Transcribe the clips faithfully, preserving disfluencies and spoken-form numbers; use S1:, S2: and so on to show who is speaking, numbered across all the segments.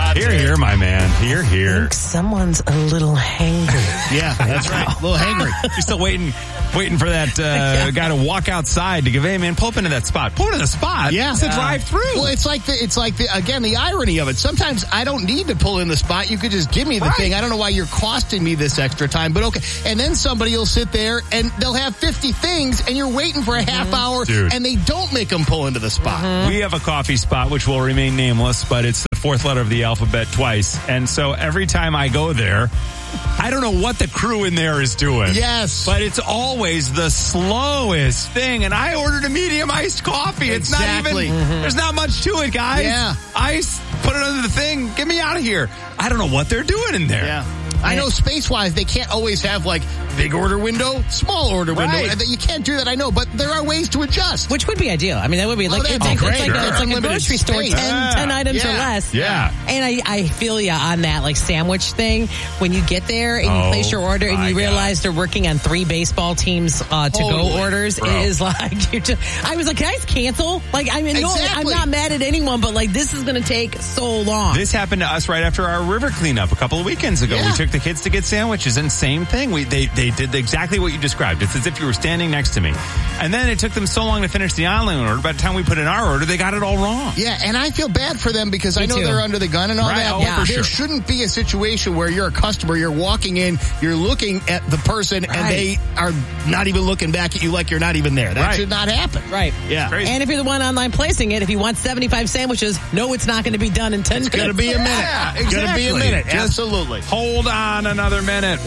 S1: Here, here, my man. Here,
S2: I
S1: here.
S2: think someone's a little hangry.
S3: Yeah, that's right. A little hangry.
S1: You're still waiting, waiting for that uh, guy to walk outside to give, hey, man, pull up into that spot. Pull into the spot.
S3: Yeah.
S1: It's a
S3: Uh,
S1: drive through.
S3: Well, it's like the, it's like the, again, the irony of it. Sometimes I don't need to pull in the spot. You could just give me the
S1: Right.
S3: thing. I don't know why you're costing me this extra time, but okay. And then somebody will sit there and they'll have fifty things and you're waiting for a half hour
S1: Dude.
S3: and they don't make them pull into the spot.
S1: We have a coffee spot which will remain nameless, but it's the fourth letter of the alphabet twice. And so every time I go there, I don't know what the crew in there is doing.
S3: Yes.
S1: But it's always the slowest thing. And I ordered a medium iced coffee. It's
S3: Exactly.
S1: not even, there's not much to it, guys.
S3: Yeah.
S1: Ice, put it under the thing, get me out of here. I don't know what they're doing in there.
S3: Yeah. I know space-wise, they can't always have, like, big order window, small order window.
S1: Right.
S3: And you can't do that, I know, but there are ways to adjust.
S2: Which would be ideal. I mean, that would be like,
S3: that'd
S2: it's,
S3: be
S2: like,
S3: great.
S2: it's like, a,
S3: Sure.
S2: it's like a
S3: Unlimited
S2: grocery store,
S3: space.
S2: ten,
S1: Yeah.
S2: ten items or
S3: Yeah.
S2: less.
S1: Yeah.
S2: And I, I feel you on that, like, sandwich thing. When you get there and you
S1: Oh,
S2: place your order and
S1: my
S2: you
S1: God.
S2: realize they're working on three baseball teams uh, to-go
S3: Totally.
S2: orders,
S1: Bro.
S2: it is like, you just, I was like, can I just cancel? Like, I mean, no, I'm
S3: Exactly.
S2: not mad at anyone, but, like, this is going to take so long.
S1: This happened to us right after our river cleanup a couple of weekends ago.
S3: Yeah.
S1: We took the kids to get sandwiches and same thing. We they they did exactly what you described. It's as if you were standing next to me. And then it took them so long to finish the online order. By the time we put in our order, they got it all wrong.
S3: Yeah, and I feel bad for them because
S2: Me
S3: I know
S2: too.
S3: they're under the gun and all
S1: Right.
S3: that.
S1: Oh,
S3: but
S2: for
S3: there
S1: sure.
S3: shouldn't be a situation where you're a customer, you're walking in, you're looking at the person, and
S2: Right.
S3: they are not even looking back at you like you're not even there. That
S1: Right.
S3: should not happen.
S2: Right.
S3: Yeah.
S1: Crazy.
S2: And if you're the one online placing it, if you want seventy-five sandwiches, no, it's not going to be done in ten
S3: It's
S2: minutes.
S3: going to be a minute.
S1: Yeah,
S3: It's going to be a
S1: exactly.
S3: minute.
S1: Just
S3: Absolutely.
S1: Hold on another minute.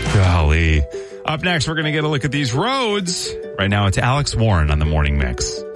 S1: Golly. Up next, we're going to get a look at these roads. Right now, it's Alex Warren on the Morning Mix.